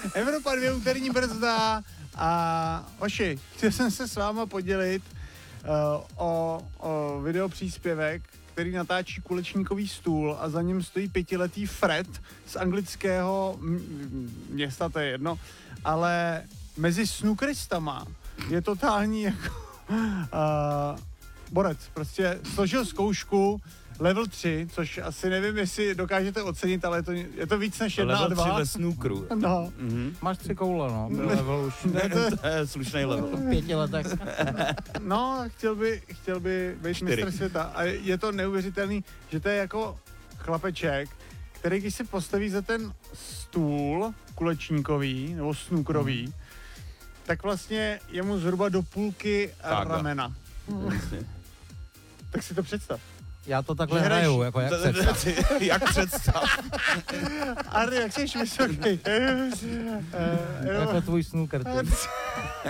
Evropa 2 úterní brzda a Oši, chtěl jsem se s váma podělit o videopříspěvek, který natáčí kulečníkový stůl a za ním stojí 5letý Fred z anglického města, to je jedno, ale mezi snookeristama je totální jako borec, prostě složil zkoušku level 3, což asi nevím, jestli dokážete ocenit, ale je to víc než 1 a 2. Level 3 ve snookeru. No. Máš 3 koule, no. Level už. To je slušný level. 5 letech. No, chtěl by být mistr světa. A je to neuvěřitelný, že to je jako chlapeček, který když si postaví za ten stůl kulečníkový nebo snookerový, tak vlastně je mu zhruba do půlky ramena. Tak si to představ. Já to takhle hraju, jako jak představ. Jak představ? Arny, jak jsi vysoký? Jako tvůj snooker.